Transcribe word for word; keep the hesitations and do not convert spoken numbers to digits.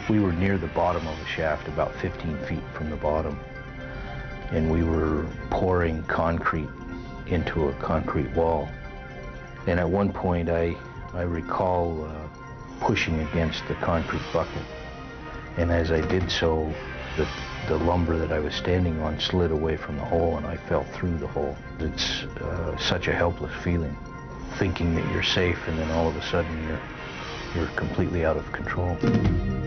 We were near the bottom of the shaft, about fifteen feet from the bottom, and we were pouring concrete into a concrete wall. And at one point I, I recall uh, pushing against the concrete bucket, and as I did so, the, the lumber that I was standing on slid away from the hole and I fell through the hole. It's uh, such a helpless feeling, thinking that you're safe and then all of a sudden you're, you're completely out of control.